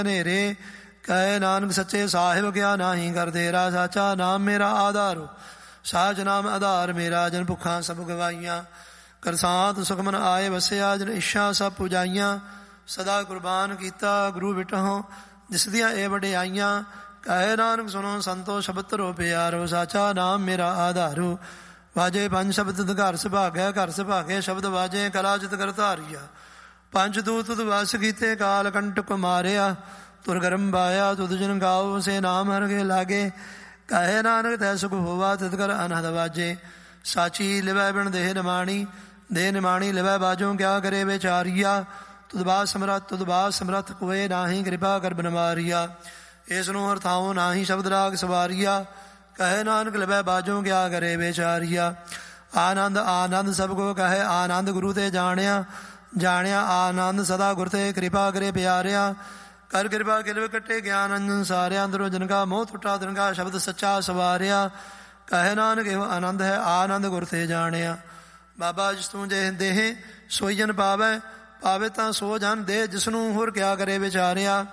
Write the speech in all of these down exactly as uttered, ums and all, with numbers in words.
ਹਨੇਰੇ। ਕਹੇ ਨਾਨਕ ਸੱਚੇ ਸਾਹਿਬ ਕਿਆ ਨਾਹੀ ਕਰ ਤੇਰਾ, ਸਾਚਾ ਨਾਮ ਮੇਰਾ ਆਧਾਰੋ, ਸਾਚ ਨਾਮ ਆਧਾਰ ਮੇਰਾ। ਜਨ ਭੁੱਖਾਂ ਸਭ ਗਵਾਈਆਂ, ਕਰਸਾਤ ਸੁਖਮਨ ਆਏ ਵਸਿਆ। ਜਨ ਇੱਛਾ ਸਭ ਪੁਜਾਈਆਂ, ਸਦਾ ਕੁਰਬਾਨ ਕੀਤਾ ਗੁਰੂ ਬਿਟਹੁ, ਜਿਸਦੀਆਂ ਇਹ ਵਡਿਆਈਆਂ। ਕਹੇ ਨਾਨਕ ਸੁਣੋ ਸੰਤੋ ਸ਼ਬਦ ਧਰੋ ਪਿਆਰੋ, ਸਾਚਾ ਨਾਮ ਮੇਰਾ ਆਧਾਰੋ। ਵਾਜੇ ਪੰਜ ਸ਼ਬਦ ਘਰ ਸੁਭਾਗੈ, ਘਰ ਸੁਭਾਗੇ ਸ਼ਬਦ ਵਾਜੇ, ਕਲਾ ਜਿਤ ਕਰ ਧਾਰੀਆ। ਪੰਜ ਦੂਤ ਤੁਧ ਵਸ ਕੀਤੇ, ਕਾਲ ਕੰਟਕ ਮਾਰਿਆ। ਤੁਰ ਗਰਮ ਬਾਇਆ ਤੁਧ ਜਨ ਗਾਓ, ਸੇ ਨਾਮ ਹਰਗੇ ਲਾਗੇ। ਕਹੇ ਨਾਨਕ ਤੈ ਸੁਖ ਹੋਵਾ, ਤਿਤ ਕਰ ਅਨਹਦ ਵਾਜੇ। ਸਾਚੀ ਲਿਵੈ ਬਿਨ ਦੇਹ ਨਿਮਾਣੀ, ਦੇਹ ਨਿਮਾਣੀ ਲਿਵੈ ਬਾਜੋ, ਕਿਆ ਕਰੇ ਵਿਚਾਰੀਆ। ਤੁਧ ਬਾਤ ਸਮਰੱਥ ਤੁਧ ਬਾਤ ਸਮਰੱਥ, ਕੋਏ ਨਾਹੀ ਕਿਰਪਾ ਕਰ ਬਨਵਾਰੀਆ। ਇਸ ਨੂੰ ਹਰਥਾਉ ਨਾਹੀ ਸ਼ਬਦ ਰਾਗ ਸਵਾਰੀਆ। ਕਹੇ ਨਾਨਕ ਲਿਵੈ ਬਾਜੋ, ਕਿਆ ਕਰੇ ਵਿਚਾਰੀਆ। ਆਨੰਦ ਆਨੰਦ ਸਭ ਕੋ ਕਹੇ, ਆਨੰਦ ਗੁਰੂ ਤੇ ਜਾਣਿਆ। ਜਾਣਿਆ ਆਨੰਦ ਸਦਾ ਗੁਰ ਤੇ, ਕਿਰਪਾ ਕਰੇ ਪਿਆਰਿਆ। ਕਰ ਕਿਰਪਾ ਕਿਲਵ ਕੱਟੇ ਗਿਆਨ ਅੰਜਨ ਸਾਰਿਆ, ਅੰਦਰੋਂ ਜਨ ਕਾ ਮੋਹ ਟੁੱਟਾ ਤਿਨ ਕਾ ਸ਼ਬਦ ਸੱਚਾ ਸਵਾਰਿਆ। ਕਹੇ ਨਾਨਕ ਇਹੋ ਆਨੰਦ ਹੈ, ਆਨੰਦ ਗੁਰ ਤੇ ਜਾਣਿਆ। ਬਾਬਾ ਜਿਸ ਤੂੰ ਜੇ ਦੇਹ ਸੋਈ ਜਨ ਪਾਵੈ, ਪਾਵੇ ਤਾਂ ਸੋ ਜਨ ਦੇ, ਜਿਸਨੂੰ ਹੋਰ ਕਿਆ ਕਰੇ ਵਿਚਾਰਿਆ।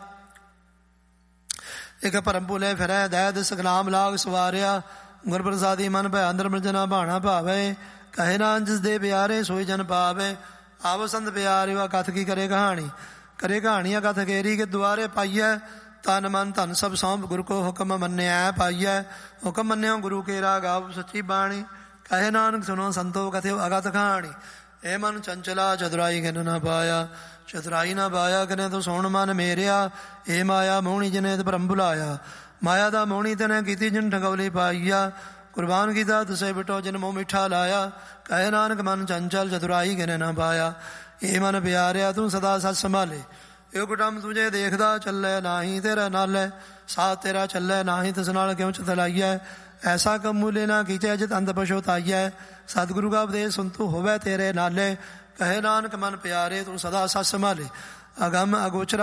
ਇੱਕ ਭਰਮ ਭੁਲੇ ਫਿਰੈ, ਦਇਆ ਦਿਸ ਨਾਮ ਲਾਗ ਸਵਾਰਿਆ। ਗੁਰ ਪ੍ਰਸਾਦੀ ਮਨ ਭੈ ਅੰਦਰ ਮਿਰਜਨਾ ਭਾਣਾ ਭਾਵੇ। ਕਹੇ ਨਾਨਕ ਜਿਸ ਦੇ ਪਿਆਰੇ, ਸੋਈ ਜਨ ਪਾਵੇ। ਆਵ ਸੰਤ ਪਿਆਰਿਆ, ਕਥ ਕੀ ਕਰੇ ਕਹਾਣੀ। ਕਰੇ ਕਹਾਣੀਆਂ ਕਥ ਕੇਰੀ, ਕੇ ਦੁਆਰੇ ਪਾਈਐ। ਤਨ ਮਨ ਧਨ ਸਭ ਸੌਂਪ, ਗੁਰ ਕੋ ਹੁਕਮ ਮੰਨਿਆ ਪਾਈਐ। ਹੁਕਮ ਮੰਨਿਓ ਗੁਰੂ ਕੇਰਾ, ਗਾਵ ਸੱਚੀ ਬਾਣੀ। ਕਹੇ ਨਾਨਕ ਸੁਣੋ ਸੰਤੋ ਕਥਿਓ ਅਗਤ ਕਹਾਣੀ। ਇਹ ਮਨ ਚੰਚਲਾ ਚਤੁਰਾਈ ਕਿਨ ਨਾ ਪਾਇਆ, ਚਤੁਰਾਈ ਨਾ ਪਾਇਆ ਕਿਨੇ ਤੂੰ ਸੁਣ ਮਨ ਮੇਰਿਆ। ਇਹ ਮਾਇਆ ਮੋਹਣੀ ਜਿਨੇ ਤੇ ਭਰਮ ਭੁਲਾਇਆ, ਮਾਇਆ ਦਾ ਮੋਹਣੀ ਤੈਨੇ ਕੀਤੀ ਜਿਨ ਠਗੌਲੀ ਪਾਈਆ। ਕੁਰਬਾਨ ਕੀਤਾ ਤੁਸੇ ਬਿਟੋ ਜਿਨ ਮੋਹ ਮਿੱਠਾ ਲਾਇਆ। ਕਹੇ ਨਾਨਕ ਮਨ ਚੰਚਲ ਚਤੁਰਾਈ ਕਿਨੇ ਨਾ ਪਾਇਆ। ਇਹ ਮਨ ਪਿਆਰਿਆ ਤੂੰ ਸਦਾ ਸੱਚ ਸੰਭਾਲੇ। ਇਹ ਕੁਟੰਬ ਤੁਝੇ ਦੇਖਦਾ ਚੱਲੇ, ਨਾਹੀ ਤੇਰਾ ਨਾਲੇ। ਸਾਥ ਤੇਰਾ ਚੱਲੇ, ਨਾਹੀ ਤਿਸ ਨਾਲ ਕਿਉਂ ਚਤਲਾਈਐ। ਐਸਾ ਕੰਮ ਮੂਲੇ ਨਾ ਕੀਚੈ, ਜਿਤ ਅੰਧ ਪਛੋਤਾਈਐ। ਸਤਿਗੁਰੂ ਕਾ ਉਪਦੇਸ਼ ਸੁਨ ਤੂੰ ਹੋਵੇ ਤੇਰੇ ਨਾਲੇ। ਕਹੇ ਨਾਨਕ ਮਨ ਪਿਆਰੇ ਤੂੰ ਸਦਾ ਸੱਚ ਸੰਭਾਲੇ। ਅਗੰਮ ਅਗੋਚਰ